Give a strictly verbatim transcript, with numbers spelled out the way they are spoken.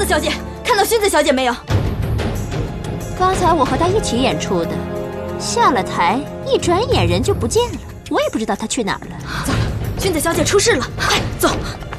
子小姐，看到薰子小姐没有？ 刚才我和她一起演出的，下了台一转眼人就不见了，我也不知道她去哪儿了。 糟了，薰子小姐出事了，快走！